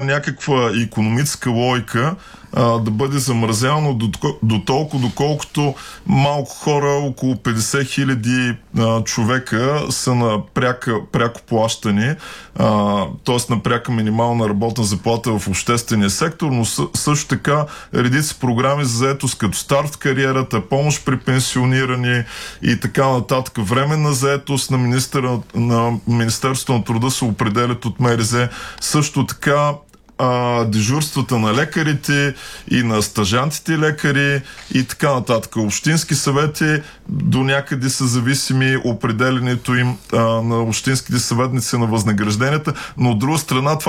някаква икономическа логика да бъде замразявано до толкова, доколкото малко хора, около 50 хиляди човека са на пряко плащане, т.е. на пряка минимална работна заплата в обществения сектор, но също така редици програми за заетост като старт в кариерата, помощ при пенсиониране и така нататък. Временна заетост на Министерството на труда се определят от МРЗ. Също така дежурствата на лекарите и на стажантите лекари и така нататък. Общински съвети до някъде са зависими определенето им на общинските съветници на възнагражденията, но от друга страна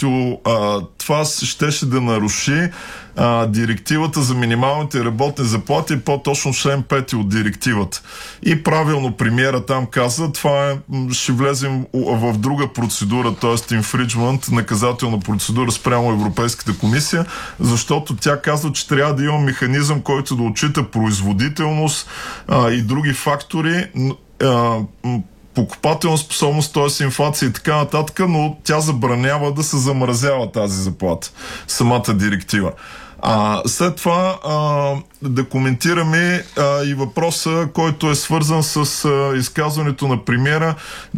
това щеше да наруши директивата за минималните работни заплати, по-точно член 5 от директивата. И правилно премиера там каза, ще влезем в друга процедура, т.е. infringement, наказателна процедура спрямо Европейската комисия, защото тя казва, че трябва да има механизъм, който да отчита производителност и други фактори, покупателна способност, т.е. инфлация и така нататък, но тя забранява да се замразява тази заплата, самата директива. След това да коментираме и въпроса, който е свързан с изказването на премиера,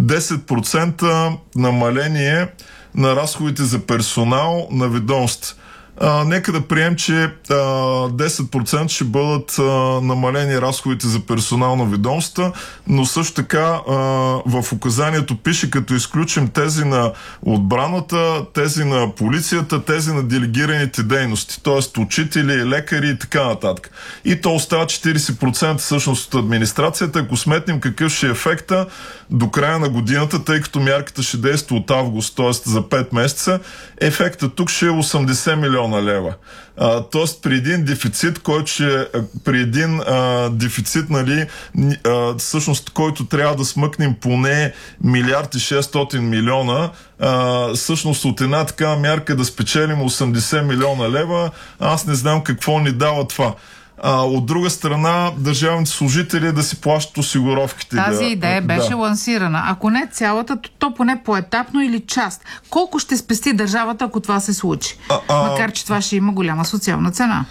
10% намаление на разходите за персонал на ведомства. Нека да приемем, че 10% ще бъдат намалени разходите за персонал на ведомства, но също така в указанието пише, като изключим тези на отбраната, тези на полицията, тези на делегираните дейности, т.е. учители, лекари и така нататък. И то остава 40% всъщност от администрацията. Ако сметнем какъв ще е ефекта до края на годината, тъй като мярката ще действа от август, т.е. за 5 месеца, ефектът тук ще е 80 милиона лева. Тоест при един дефицит, нали, всъщност, който трябва да смъкнем поне 1 милиард 600 милиона, всъщност от една такава мярка да спечелим 80 милиона лева, аз не знам какво ни дава това. От друга страна, държавните служители да си плащат осигуровките. Тази идея беше лансирана. Ако не цялата, то поне поетапно или част. Колко ще спести държавата, ако това се случи? Макар че това ще има голяма социална цена.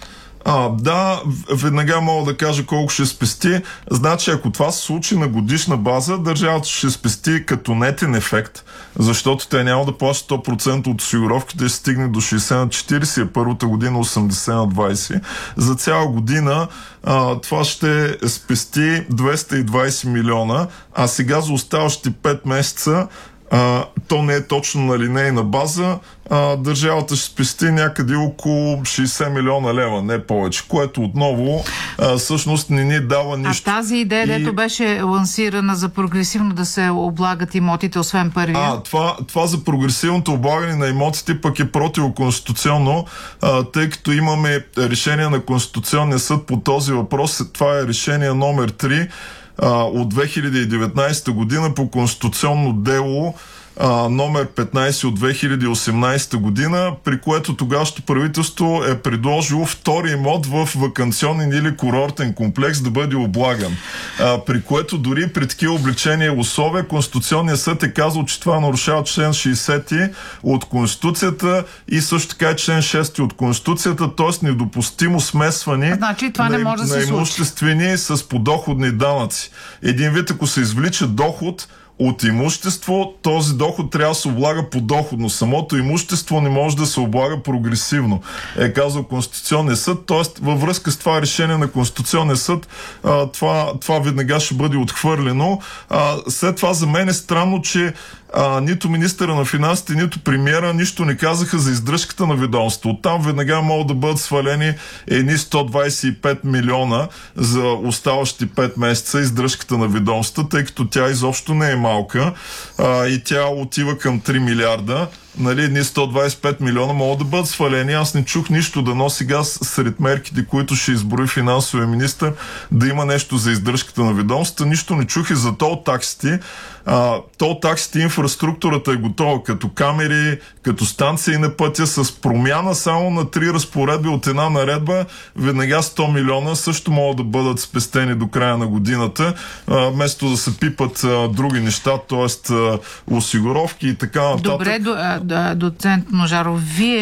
Веднага мога да кажа колко ще спести. Значи, ако това се случи на годишна база, държавата ще спести като нетен ефект, защото те няма да плащат 100% от осигуровките, ще стигне до 60/40, а първата година 80/20. За цяла година това ще спести 220 милиона, а сега за оставащите 5 месеца то не е точно на линейна база, държавата ще спести някъде около 60 милиона лева, не повече, което отново всъщност не ни дава нищо. А тази идея, дето беше лансирана за прогресивно да се облагат имотите, освен първия? Това за прогресивното облагане на имотите пък е противоконституционно, тъй като имаме решение на Конституционния съд по този въпрос. Това е решение номер 3 от 2019 година по конституционно дело номер 15 от 2018 година, при което тогавашното правителство е предложило втори имот в ваканционен или курортен комплекс да бъде облаган. При което дори при такива обличения и условия Конституционният съд е казал, че това нарушава член 60 от Конституцията и също така е член 6 от Конституцията, т.е. недопустимо смесване на имуществени с подоходни данъци. Един вид, ако се извлича доход от имущество, този доход трябва да се облага подоходно. Самото имущество не може да се облага прогресивно, е казал Конституционния съд. Тоест, във връзка с това решение на Конституционния съд, това веднага ще бъде отхвърлено. След това за мен е странно, че нито министъра на финансите, нито премиера нищо не казаха за издръжката на ведомство. Оттам веднага могат да бъдат свалени едни 125 милиона за оставащи 5 месеца издръжката на ведомства, тъй като тя изобщо не е малка и тя отива към 3 милиарда. Нали, едни 125 милиона могат да бъдат свалени. Аз не чух нищо дано сега сред мерките, които ще изброи финансовия министър, да има нещо за издръжката на ведомствата. Нищо не чух и за тол таксите. Тол таксите, инфраструктурата е готова, като камери, като станции на пътя, с промяна само на 3 разпоредби от една наредба, веднага 100 милиона също могат да бъдат спестени до края на годината, вместо да се пипат други неща, т.е. осигуровки и така нататък. Добре, доцент Ножаров, вие